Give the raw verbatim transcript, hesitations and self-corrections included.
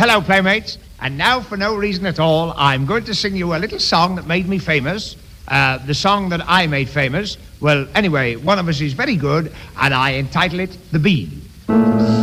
hello, playmates. And now, for no reason at all, I'm going to sing you a little song that made me famous. Uh, the song that I made famous. Well, anyway, one of us is very good, and I entitle it The Bee.